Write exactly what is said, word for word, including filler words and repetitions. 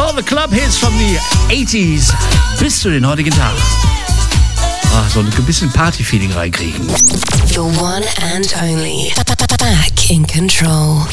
All the Club Hits from the eighties bis zu den heutigen Tag. Ah, so ein bisschen Party-Feeling reinkriegen. Your one and only. Back in control.